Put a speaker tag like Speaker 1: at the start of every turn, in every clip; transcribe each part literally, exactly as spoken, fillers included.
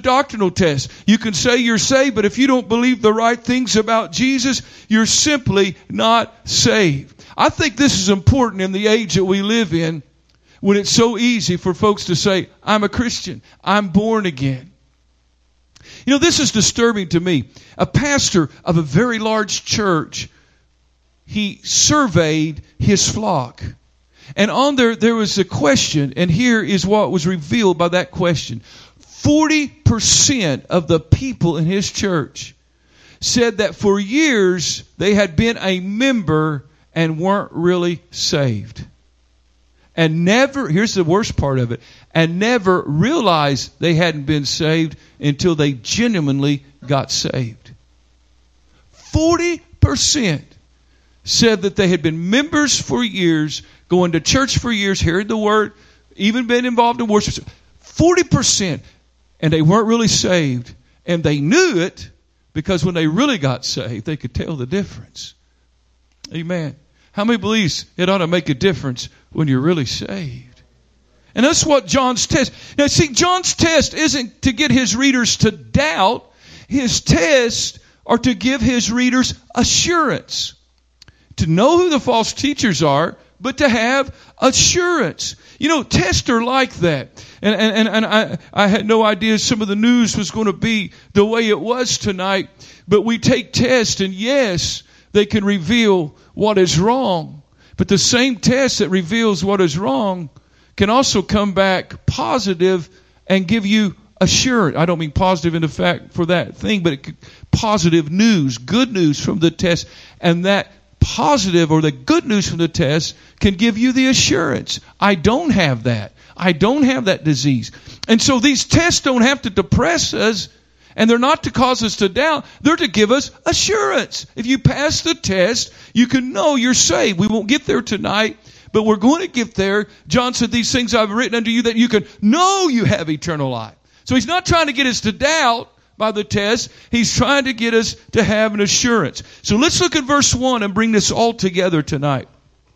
Speaker 1: doctrinal test. You can say you're saved, but if you don't believe the right things about Jesus, you're simply not saved. I think this is important in the age that we live in, when it's so easy for folks to say, I'm a Christian, I'm born again. You know, this is disturbing to me. A pastor of a very large church, he surveyed his flock. And on there, there was a question, and here is what was revealed by that question. forty percent of the people in his church said that for years they had been a member and weren't really saved. And never, here's the worst part of it, and never realized they hadn't been saved until they genuinely got saved. forty percent said that they had been members for years, going to church for years, hearing the word, even been involved in worship. forty percent, and they weren't really saved. And they knew it because when they really got saved, they could tell the difference. Amen. How many believes it ought to make a difference when you're really saved? And that's what John's test. Now see, John's test isn't to get his readers to doubt. His tests are to give his readers assurance. To know who the false teachers are, but to have assurance. You know, tests are like that. And, and, and I, I had no idea some of the news was going to be the way it was tonight. But we take tests, and yes, they can reveal what is wrong. But the same test that reveals what is wrong can also come back positive and give you assurance. I don't mean positive in the fact for that thing, but it could, positive news, good news from the test. And that positive or the good news from the test can give you the assurance. I don't have that. I don't have that disease. And so these tests don't have to depress us. And they're not to cause us to doubt. They're to give us assurance. If you pass the test, you can know you're saved. We won't get there tonight, but we're going to get there. John said, these things I've written unto you that you can know you have eternal life. So he's not trying to get us to doubt by the test. He's trying to get us to have an assurance. So let's look at verse one and bring this all together tonight.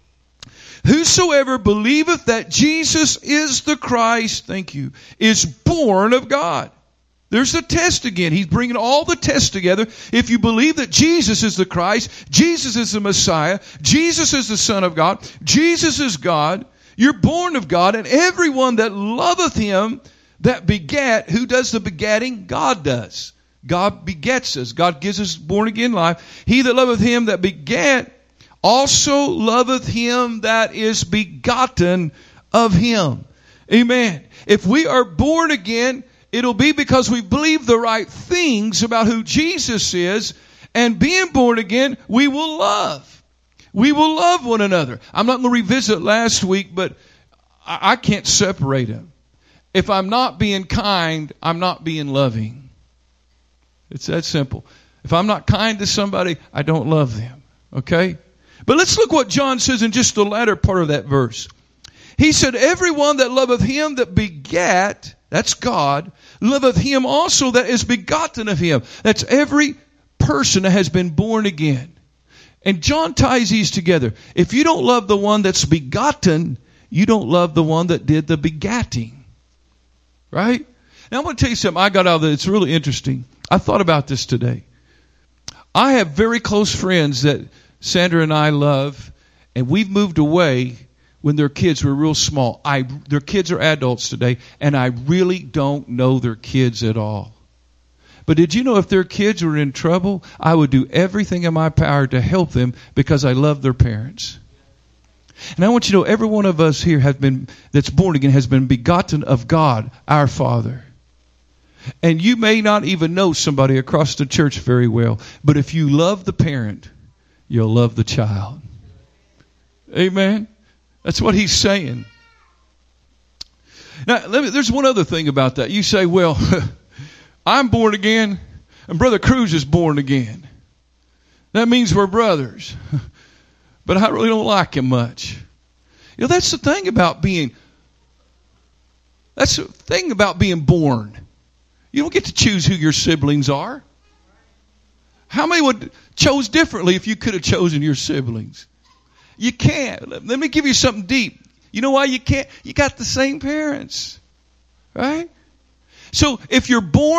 Speaker 1: Whosoever believeth that Jesus is the Christ, thank you, is born of God. There's the test again. He's bringing all the tests together. If you believe that Jesus is the Christ, Jesus is the Messiah, Jesus is the Son of God, Jesus is God, you're born of God, and everyone that loveth Him that begat, who does the begatting? God does. God begets us. God gives us born again life. He that loveth Him that begat also loveth Him that is begotten of Him. Amen. If we are born again, it'll be because we believe the right things about who Jesus is, and being born again, we will love. We will love one another. I'm not going to revisit last week, but I can't separate them. If I'm not being kind, I'm not being loving. It's that simple. If I'm not kind to somebody, I don't love them. Okay? But let's look what John says in just the latter part of that verse. He said, everyone that loveth Him that begat, that's God, loveth Him also that is begotten of Him. That's every person that has been born again. And John ties these together. If you don't love the one that's begotten, you don't love the one that did the begatting. Right? Now I'm going to tell you something I got out of it. It's really interesting. I thought about this today. I have very close friends that Sandra and I love, and we've moved away when their kids were real small. I, their kids are adults today, and I really don't know their kids at all. But did you know if their kids were in trouble, I would do everything in my power to help them because I love their parents. And I want you to know every one of us here has been, that's born again, has been begotten of God, our Father. And you may not even know somebody across the church very well, but if you love the parent, you'll love the child. Amen. That's what he's saying. Now, let me, there's one other thing about that. You say, well, I'm born again, and Brother Cruz is born again. That means we're brothers. But I really don't like him much. You know, that's the thing about being, that's the thing about being born. You don't get to choose who your siblings are. How many would chose differently if you could have chosen your siblings? You can't. Let me give you something deep. You know why you can't? You got the same parents. Right? So if you're born